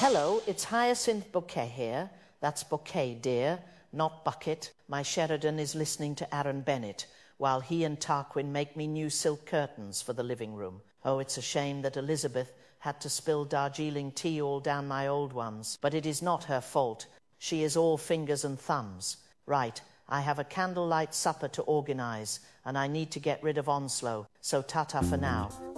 Hello, it's Hyacinth Bouquet here. That's bouquet, dear, not bucket. My Sheridan is listening to Aaron Bennett while he and Tarquin make me new silk curtains for the living room. Oh, it's a shame that Elizabeth had to spill Darjeeling tea all down my old ones. But it is not her fault. She is all fingers and thumbs. Right, I have a candlelight supper to organise, and I need to get rid of Onslow, so ta-ta for now.